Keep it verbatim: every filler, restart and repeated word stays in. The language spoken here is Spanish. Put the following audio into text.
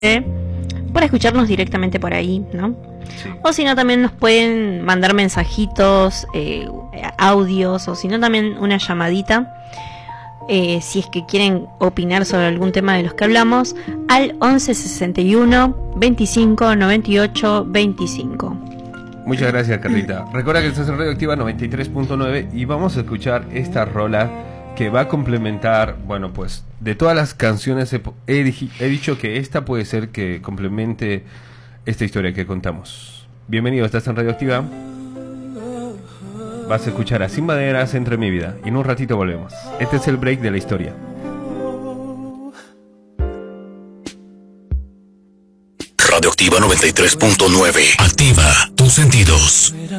para escucharnos directamente por ahí, ¿no? Sí. O si no, también nos pueden mandar mensajitos, eh, audios, o si no, también una llamadita, eh, si es que quieren opinar sobre algún tema de los que hablamos, al once sesenta y uno veinticinco noventa y ocho veinticinco. Muchas gracias, Carlita. Recuerda que estás en Radioactiva noventa y tres punto nueve y vamos a escuchar esta rola que va a complementar, bueno, pues de todas las canciones he, he, he dicho que esta puede ser que complemente esta historia que contamos. Bienvenido, estás en Radioactiva. Vas a escuchar a Sin Maderas, Entre mi vida, y en un ratito volvemos. Este es el break de la historia. Radioactiva noventa y tres punto nueve. Activa tus sentidos.